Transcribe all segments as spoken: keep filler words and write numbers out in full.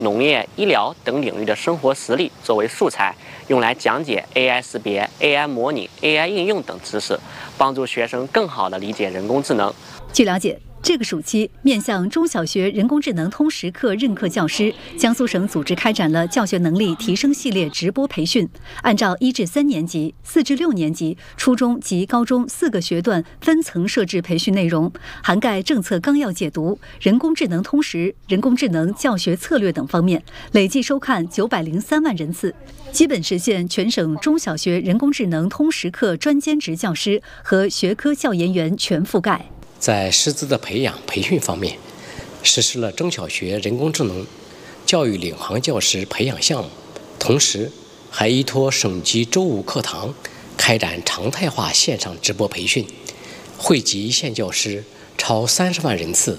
农业、医疗等领域的生活实例作为素材，用来讲解 A I 识别、A I 模拟、A I 应用等知识，帮助学生更好地理解人工智能。 据了解，这个暑期面向中小学人工智能通识课任课教师，江苏省组织开展了教学能力提升系列直播培训，按照一至三年级、四至六年级、初中及高中四个学段分层设置培训内容，涵盖政策纲要解读、人工智能通识、人工智能教学策略等方面，累计收看九百零三万人次，基本实现全省中小学人工智能通识课专兼职教师和学科教研员全覆盖。 在师资的培养培训方面，实施了中小学人工智能教育领航教师培养项目，同时还依托省级周五课堂开展常态化线上直播培训，惠及县教师超三十万人次。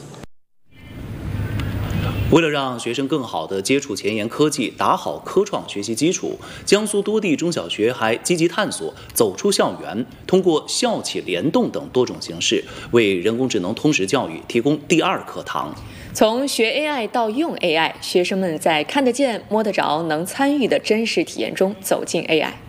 为了让学生更好地接触前沿科技，打好科创学习基础，江苏多地中小学还积极探索走出校园，通过校企联动等多种形式，为人工智能通识教育提供第二课堂。 从学 A I 到用 A I， 学生们在看得见、摸得着、能参与的真实体验中走进 A I。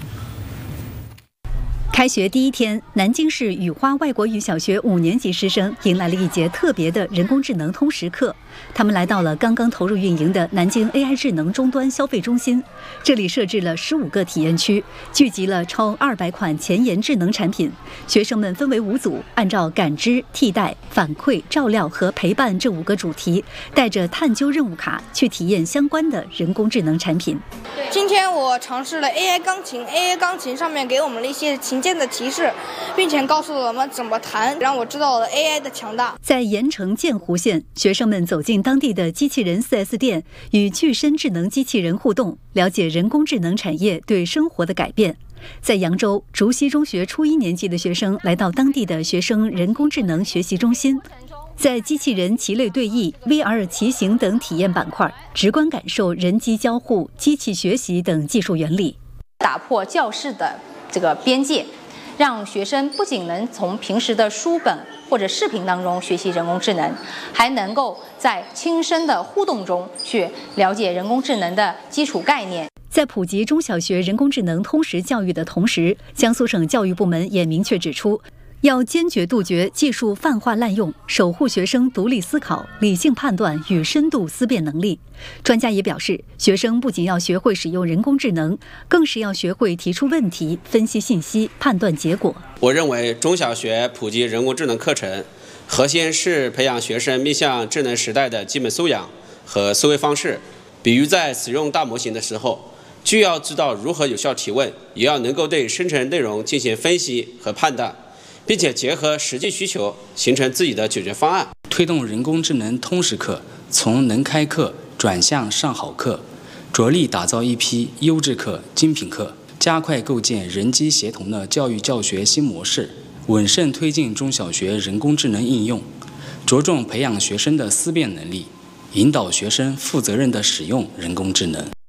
开学第一天，南京市雨花外国语小学五年级师生迎来了一节特别的人工智能通识课。他们来到了刚刚投入运营的南京 A I 智能终端消费中心，这里设置了十五个体验区，聚集了超二百款前沿智能产品。学生们分为五组，按照感知、替代、反馈、照料和陪伴这五个主题，带着探究任务卡去体验相关的人工智能产品。 今天我尝试了 A I 钢琴 ，A I 钢琴上面给我们了一些琴键的提示，并且告诉了我们怎么弹，让我知道了 A I 的强大。 在盐城建湖县，学生们走进当地的机器人 四 S 店，与具身智能机器人互动，了解人工智能产业对生活的改变。在扬州，竹溪中学初一年级的学生来到当地的学生人工智能学习中心，在机器人棋类对弈、V R 骑行等体验板块，直观感受人机交互、机器学习等技术原理， 打破教室的这个边界，让学生不仅能从平时的书本或者视频当中学习人工智能，还能够在亲身的互动中去了解人工智能的基础概念。 在普及中小学人工智能通识教育的同时，江苏省教育部门也明确指出，要坚决杜绝技术泛化滥用，守护学生独立思考、理性判断与深度思辨能力。专家也表示，学生不仅要学会使用人工智能，更是要学会提出问题、分析信息、判断结果。 我认为，中小学普及人工智能课程，核心是培养学生面向智能时代的基本素养和思维方式。比如在使用大模型的时候，既要知道如何有效提问，也要能够对生成内容进行分析和判断，并且结合实际需求形成自己的解决方案。 推动人工智能通识课从能开课转向上好课，着力打造一批优质课、精品课，加快构建人机协同的教育教学新模式，稳慎推进中小学人工智能应用，着重培养学生的思辨能力，引导学生负责任地使用人工智能。